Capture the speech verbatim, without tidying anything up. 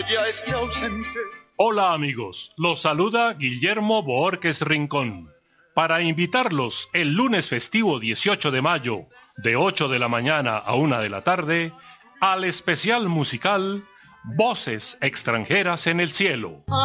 ya esté ausente. Hola amigos, los saluda Guillermo Boórquez Rincón para invitarlos el lunes festivo dieciocho de mayo de ocho de la mañana a una de la tarde al especial musical Voces extranjeras en el cielo.